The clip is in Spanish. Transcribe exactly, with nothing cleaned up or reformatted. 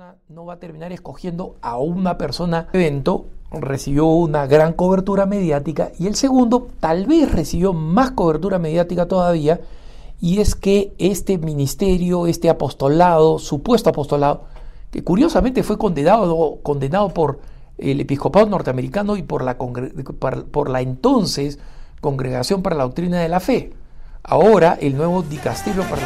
programa no va a terminar escogiendo a una persona. El evento recibió una gran cobertura mediática y el segundo tal vez recibió más cobertura mediática todavía, y es que este ministerio, este apostolado, supuesto apostolado, que curiosamente fue condenado, condenado por el episcopado norteamericano y por la, por la entonces Congregación para la Doctrina de la Fe. Ahora el nuevo dicasterio para